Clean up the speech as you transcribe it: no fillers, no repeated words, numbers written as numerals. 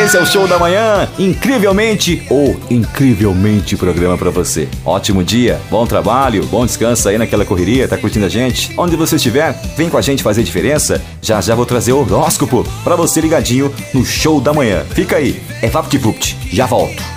Esse é o Show da Manhã, incrivelmente programa pra você. Ótimo dia, bom trabalho, bom descanso aí naquela correria, tá curtindo a gente? Onde você estiver, vem com a gente fazer diferença. Já já vou trazer o horóscopo pra você ligadinho no Show da Manhã. Fica aí, é VaptVupt, já volto.